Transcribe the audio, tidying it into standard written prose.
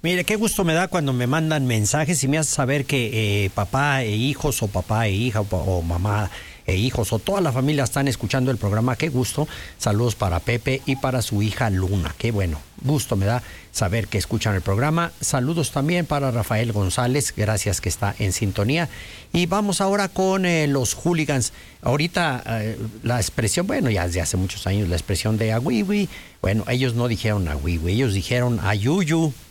Mire, qué gusto me da cuando me mandan mensajes y me hace saber que papá e hijos o papá e hija o mamá e hijos o toda la familia están escuchando el programa. Qué gusto. Saludos para Pepe y para su hija Luna. Qué bueno. Gusto me da saber que escuchan el programa. Saludos también para Rafael González. Gracias que está en sintonía. Y vamos ahora con los hooligans. Ahorita la expresión, bueno, ya desde hace muchos años la expresión de agüiwi. Bueno, ellos no dijeron agüiwi, ellos dijeron ayuyu.